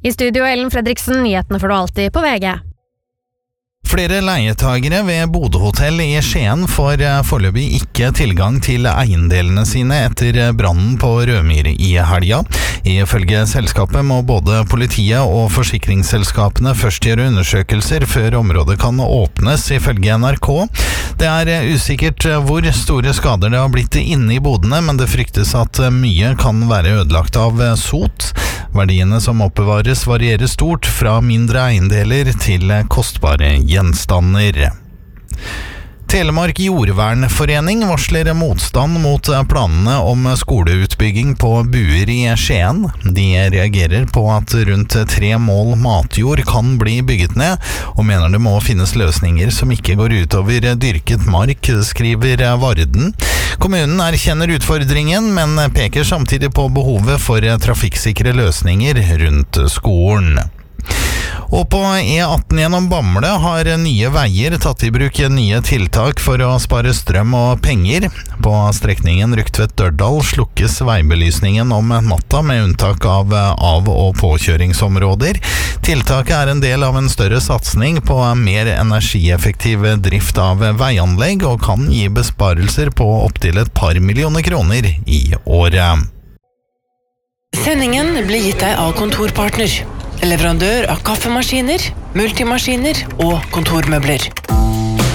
I studio Ellen Fredriksen, nyhetene får du alltid på VG. Flere leietagere ved Bodø Hotel i Skien får foreløpig ikke tilgang til eiendelene sine etter brannen på Rødmyr i helga. Ifølge selskapet må både politiet og forsikringsselskapene først gjøre undersøkelser før området kan åpnes, ifølge NRK. Det er usikkert hvor store skader det har blitt inne i bodene, men det fryktes at mye kan være ødelagt av sot. Verdiene som oppbevares varierer stort, fra mindre eiendeler til kostbare gjenstander. Telemark Jordvernforening varsler motstand mot planene om skoleutbygging på Buer i Skien. De reagerer på at rundt 3 mål matjord kan bli bygget ned, og mener det må finnes løsninger som ikke går utover dyrket mark, skriver Varden. Kommunen erkjenner utfordringen, men peker samtidig på behovet for trafikksikre løsninger rundt skolen. Og på E18 gjennom Bamble har Nye Veier tatt i bruk nye tiltak for å spare strøm og penger. På strekningen Rugtvedt-Dørdal slukkes veibelysningen om natta med unntak av av- og påkjøringsområder. Tiltaket er en del av en større satsning på mer energieffektiv drift av veianlegg og kan gi besparelser på opptil et par millioner kroner i året. Sendingen blir gitt deg av Kontorpartner, leverandør av kaffemaskiner, multimaskiner og kontormøbler.